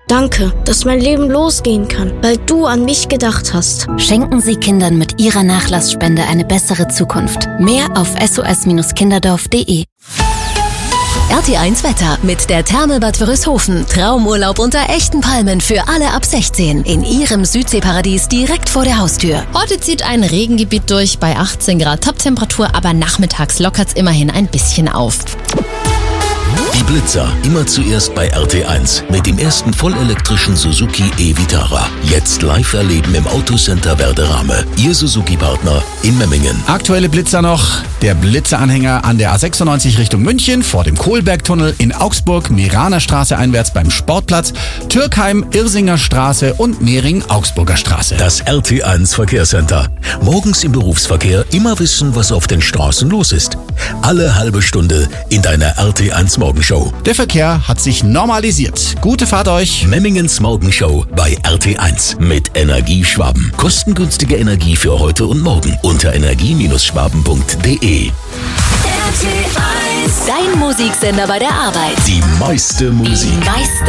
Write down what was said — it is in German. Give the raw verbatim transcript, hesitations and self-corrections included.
Danke, dass mein Leben losgehen kann, weil du an mich gedacht hast. Schenken Sie Kindern mit Ihrer Nachlassspende eine bessere Zukunft. Mehr auf s o s kinderdorf punkt d e. R T eins Wetter mit der Therme Bad Wörishofen. Traumurlaub unter echten Palmen für alle ab sechzehn. In Ihrem Südseeparadies direkt vor der Haustür. Heute zieht ein Regengebiet durch bei achtzehn Grad Toptemperatur, aber nachmittags lockert's immerhin ein bisschen auf. Die Blitzer, immer zuerst bei R T eins mit dem ersten vollelektrischen Suzuki e-Vitara. Jetzt live erleben im Autocenter Werderame. Ihr Suzuki-Partner in Memmingen. Aktuelle Blitzer noch. Der Blitzeranhänger an der A sechsundneunzig Richtung München, vor dem Kohlbergtunnel, in Augsburg, Meraner Straße einwärts beim Sportplatz, Türkheim, Irsinger Straße und Mehring, Augsburger Straße. Das R T eins Verkehrscenter. Morgens im Berufsverkehr immer wissen, was auf den Straßen los ist. Alle halbe Stunde in deiner R T eins Morgenshow. Der Verkehr hat sich normalisiert. Gute Fahrt euch. Memmingens Morgenshow bei R T eins mit Energieschwaben. Kostengünstige Energie für heute und morgen unter energie schwaben punkt d e. R T eins, dein Musiksender bei der Arbeit. Die meiste Musik. Die meiste